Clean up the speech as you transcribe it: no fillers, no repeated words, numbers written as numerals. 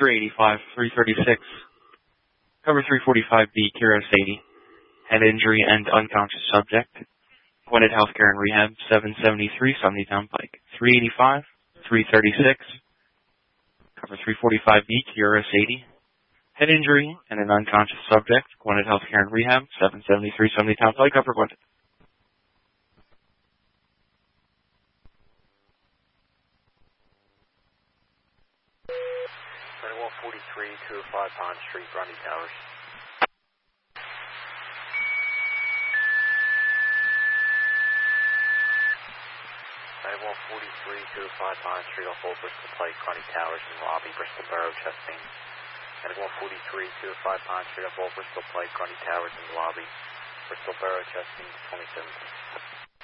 385, 336. Cover 345B, Kira Sadie. Head injury and unconscious subject. Gwinnett Healthcare and Rehab, 773, Sumneytown Pike. 385, 336. Cover 345B, Kira Sadie. Head injury and an unconscious subject. Gwinnett Healthcare and Rehab, 773, Sumneytown Pike. Upper Gwinnett. 205 Pond Street, Grundy Towers. 205 Pond Street off Old Bristol Pike, Grundy Towers in lobby, Bristol Borough, chest pain. 205 Pond Street off Old Bristol Pike, Grundy Towers in the lobby, Bristol Borough, chest pain, 27.